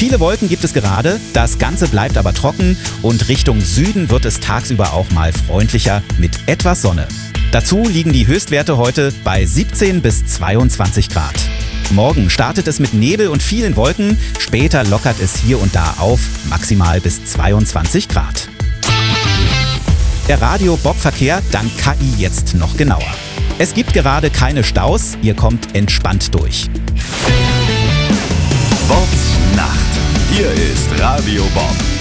Viele Wolken gibt es gerade, das Ganze bleibt aber trocken und Richtung Süden wird es tagsüber auch mal freundlicher mit etwas Sonne. Dazu liegen die Höchstwerte heute bei 17 bis 22 Grad. Morgen startet es mit Nebel und vielen Wolken, später lockert es hier und da auf, maximal bis 22 Grad. Der Radio-Bob-Verkehr dank KI jetzt noch genauer. Es gibt gerade keine Staus, ihr kommt entspannt durch. Bobs Nacht. Hier ist Radio Bob.